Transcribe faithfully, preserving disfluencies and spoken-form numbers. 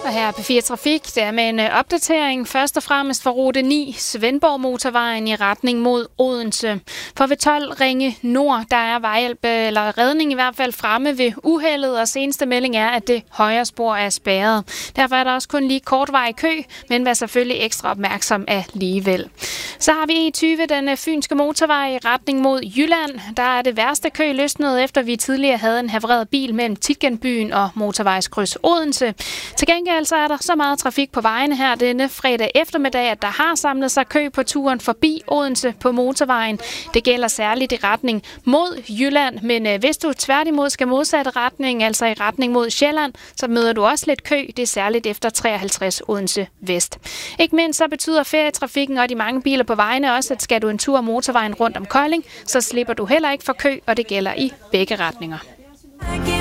Og her på P fire Trafik, det er med en opdatering først og fremmest for rute ni, Svendborg Motorvejen i retning mod Odense. For ved tolv Ringe Nord, der er vejhjælp eller redning i hvert fald fremme ved uheldet, og seneste melding er, at det højre spor er spærret. Derfor er der også kun lige kort vej i kø, men vær selvfølgelig ekstra opmærksom alligevel. Så har vi E tyve, den fynske motorvej i retning mod Jylland. Der er det værste kø løsnet, efter vi tidligere havde en havreret bil mellem Tietgenbyen og motorvejskryds Odense. Til gengæld så er der så meget trafik på vejene her denne fredag eftermiddag, at der har samlet sig kø på turen forbi Odense på motorvejen. Det gælder særligt i retning mod Jylland, men hvis du tværtimod skal modsatte retning, altså i retning mod Sjælland, så møder du også lidt kø. Det er særligt efter treoghalvtreds Odense Vest. Ikke mindst så betyder ferietrafikken og de mange biler på vejene også, at skal du en tur motorvejen rundt om Kolding, så slipper du heller ikke for kø, og det gælder i begge retninger.